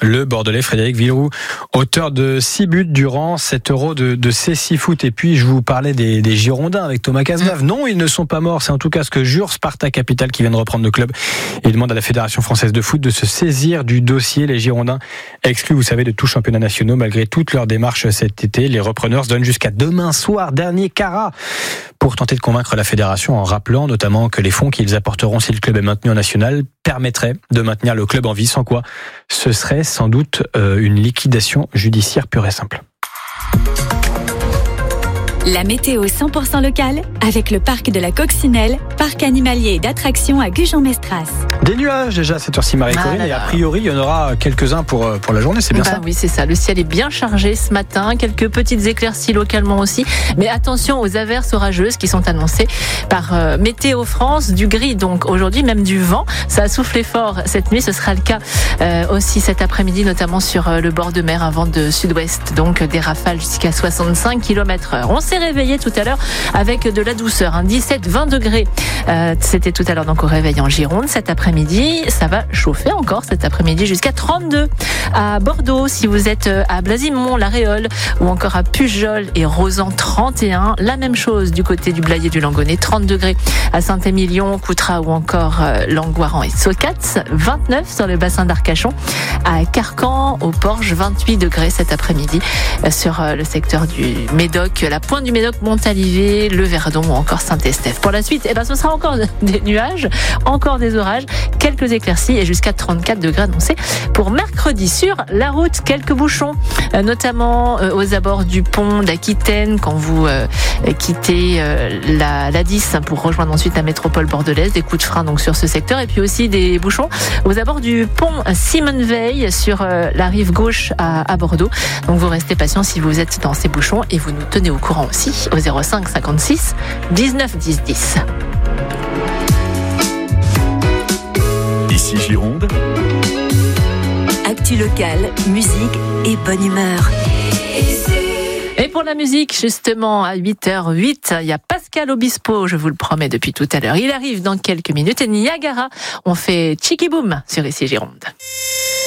le Bordelais Frédéric Villeroux, auteur de 6 buts durant cet Euro de C6 Foot. Et puis je vous parlais des Girondins avec Thomas Cazenave. Non, ils ne sont pas morts, c'est en tout cas ce que jure Sparta Capital qui vient de reprendre le club et demande à la Fédération française de foot de se saisir du dossier. Les Girondins exclus, vous savez, de tout championnat national malgré toutes leurs démarches cet été. Les repreneurs se donnent jusqu'à demain soir, dernier carat, pour tenter de convaincre la fédération en rappelant notamment que les fonds qu'ils apporteront si le club est maintenu en national permettraient de maintenir le club en vie, sans quoi ce serait sans doute une liquidation judiciaire pure et simple. La météo 100% locale avec le parc de la Coccinelle, parc animalier et d'attractions à Gujan-Mestras. Des nuages déjà à cette heure-ci, Marie-Corinne, et a priori il y en aura quelques-uns pour la journée, c'est bien ça ? Oui, c'est ça. Le ciel est bien chargé ce matin, quelques petites éclaircies localement aussi, mais attention aux averses orageuses qui sont annoncées par Météo France, du gris donc aujourd'hui, même du vent. Ça a soufflé fort cette nuit, ce sera le cas aussi cet après-midi, notamment sur le bord de mer, un vent de sud-ouest, donc des rafales jusqu'à 65 km/h. On s'est réveillé tout à l'heure avec de la douceur, 17-20 degrés. C'était tout à l'heure donc au réveil en Gironde. Cet après-midi, ça va chauffer encore cet après-midi jusqu'à 32 à Bordeaux. Si vous êtes à Blasimont, La Réole ou encore à Pujol et Rozan, 31. La même chose du côté du Blayais du Langonnet, 30 degrés à Saint-Émilion, Coutras ou encore Langoiran et Socats, 29 sur le bassin d'Arcachon. À Carcan, au Porge, 28 degrés cet après-midi sur le secteur du Médoc, la pointe du Médoc, Montalivet, le Verdon ou encore Saint-Estèphe. Pour la suite, ce sera encore des nuages, encore des orages, quelques éclaircies et jusqu'à 34 degrés annoncés pour mercredi. Sur la route, quelques bouchons, notamment aux abords du pont d'Aquitaine quand vous quittez la 10 pour rejoindre ensuite la métropole bordelaise. Des coups de frein donc sur ce secteur et puis aussi des bouchons aux abords du pont Simone Veil sur la rive gauche à Bordeaux. Donc vous restez patient si vous êtes dans ces bouchons et vous nous tenez au courant aussi au 05 56 19 10 10. Ici Gironde. Actu locale, musique et bonne humeur. Et pour la musique, justement, à 8h08, il y a Pascal Obispo, je vous le promets depuis tout à l'heure. Il arrive dans quelques minutes et Niagara, on fait Chiki Boom sur Ici Gironde.